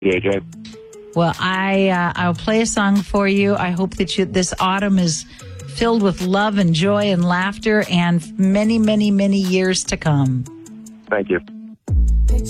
AJ. Well, I'll play a song for you. I hope that this autumn is filled with love and joy and laughter and many, many, many years to come. Thank you.